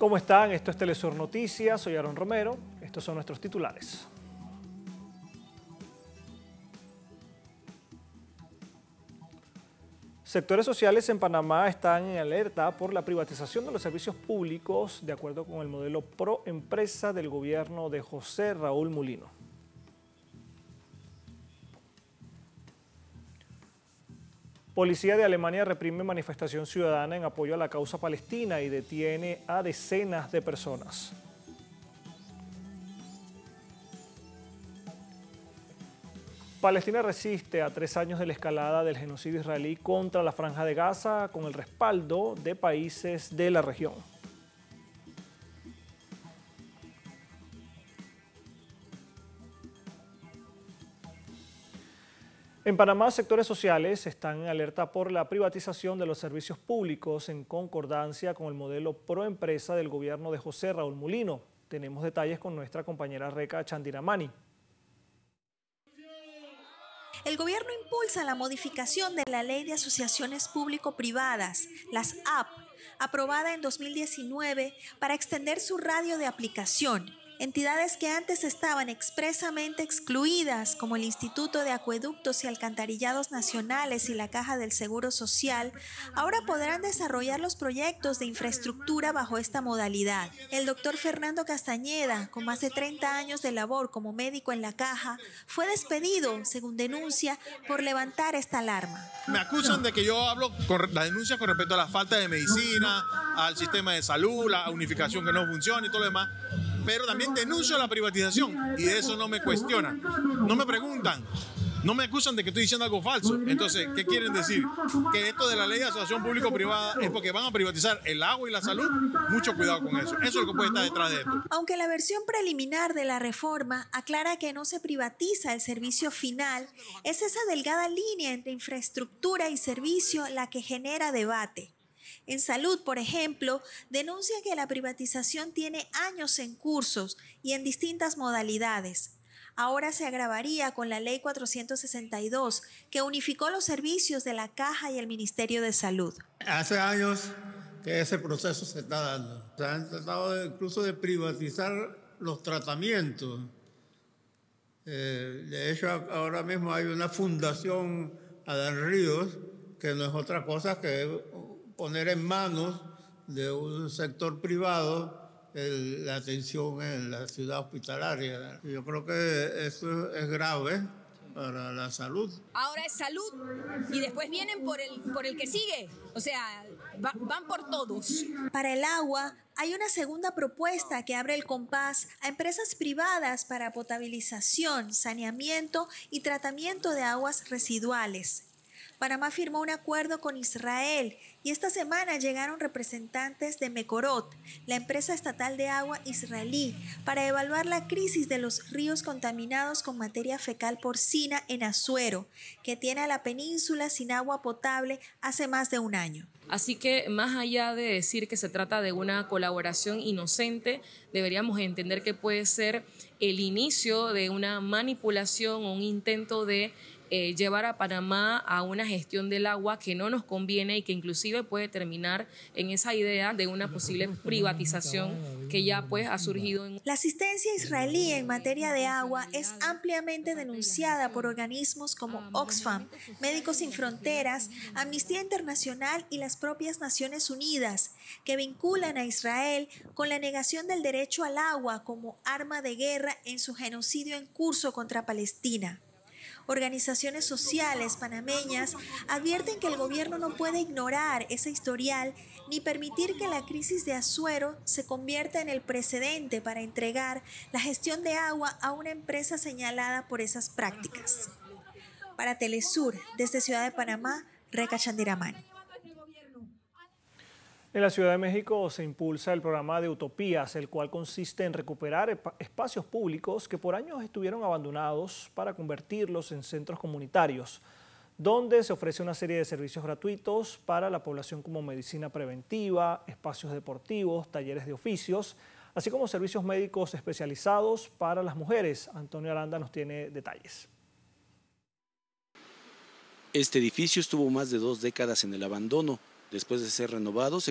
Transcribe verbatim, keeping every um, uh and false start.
¿Cómo están? Esto es Telesur Noticias, soy Aaron Romero, estos son nuestros titulares. Sectores sociales en Panamá están en alerta por la privatización de los servicios públicos de acuerdo con el modelo pro empresa del gobierno de José Raúl Mulino. Policía de Alemania reprime manifestación ciudadana en apoyo a la causa palestina y detiene a decenas de personas. Palestina resiste a tres años de la escalada del genocidio israelí contra la Franja de Gaza con el respaldo de países de la región. En Panamá, sectores sociales están en alerta por la privatización de los servicios públicos en concordancia con el modelo pro empresa del gobierno de José Raúl Mulino. Tenemos detalles con nuestra compañera Reca Chandiramani. El gobierno impulsa la modificación de la Ley de Asociaciones Público-Privadas, las A P, aprobada en dos mil diecinueve para extender su radio de aplicación. Entidades que antes estaban expresamente excluidas, como el Instituto de Acueductos y Alcantarillados Nacionales y la Caja del Seguro Social, ahora podrán desarrollar los proyectos de infraestructura bajo esta modalidad. El doctor Fernando Castañeda, con más de treinta años de labor como médico en la Caja, fue despedido, según denuncia, por levantar esta alarma. Me acusan de que yo hablo con la denuncia con respecto a la falta de medicina, al sistema de salud, la unificación que no funciona y todo lo demás. Pero también denuncio la privatización y de eso no me cuestionan, no me preguntan, no me acusan de que estoy diciendo algo falso. Entonces, ¿qué quieren decir? Que esto de la ley de asociación público-privada es porque van a privatizar el agua y la salud. Mucho cuidado con eso, eso es lo que puede estar detrás de esto. Aunque la versión preliminar de la reforma aclara que no se privatiza el servicio final, es esa delgada línea entre infraestructura y servicio la que genera debate. En salud, por ejemplo, denuncia que la privatización tiene años en cursos y en distintas modalidades. Ahora se agravaría con la Ley cuatrocientos sesenta y dos, que unificó los servicios de la Caja y el Ministerio de Salud. Hace años que ese proceso se está dando. Se han tratado de, incluso de privatizar los tratamientos. Eh, de hecho, ahora mismo hay una fundación Adán Ríos, que no es otra cosa que poner en manos de un sector privado el, la atención en la ciudad hospitalaria. Yo creo que eso es grave para la salud. Ahora es salud y después vienen por el, por el que sigue. O sea, va, van por todos. Para el agua, hay una segunda propuesta que abre el compás a empresas privadas para potabilización, saneamiento y tratamiento de aguas residuales. Panamá firmó un acuerdo con Israel y esta semana llegaron representantes de Mekorot, la empresa estatal de agua israelí, para evaluar la crisis de los ríos contaminados con materia fecal porcina en Azuero, que tiene a la península sin agua potable hace más de un año. Así que más allá de decir que se trata de una colaboración inocente, deberíamos entender que puede ser el inicio de una manipulación o un intento de Eh, llevar a Panamá a una gestión del agua que no nos conviene y que inclusive puede terminar en esa idea de una posible privatización que ya pues ha surgido. En... La asistencia israelí en materia de agua es ampliamente denunciada por organismos como Oxfam, Médicos Sin Fronteras, Amnistía Internacional y las propias Naciones Unidas, que vinculan a Israel con la negación del derecho al agua como arma de guerra en su genocidio en curso contra Palestina. Organizaciones sociales panameñas advierten que el gobierno no puede ignorar ese historial ni permitir que la crisis de Azuero se convierta en el precedente para entregar la gestión de agua a una empresa señalada por esas prácticas. Para Telesur, desde Ciudad de Panamá, Reca Chandiramani. En la Ciudad de México se impulsa el programa de Utopías, el cual consiste en recuperar espacios públicos que por años estuvieron abandonados para convertirlos en centros comunitarios, donde se ofrece una serie de servicios gratuitos para la población como medicina preventiva, espacios deportivos, talleres de oficios, así como servicios médicos especializados para las mujeres. Antonio Aranda nos tiene detalles. Este edificio estuvo más de dos décadas en el abandono. Después de ser renovado, se